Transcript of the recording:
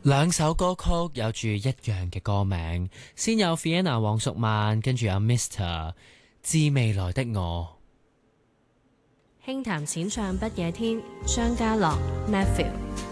兩首歌曲有住一樣嘅歌名，先有 Fiona 黃淑蔓，跟住有 Mr. 致未來的我。 輕談淺唱不夜天，張家樂 Matthew。